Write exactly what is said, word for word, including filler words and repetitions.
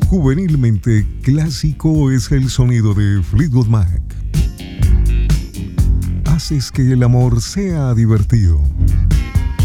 juvenilmente clásico es el sonido de Fleetwood Mac. Haces que el amor sea divertido.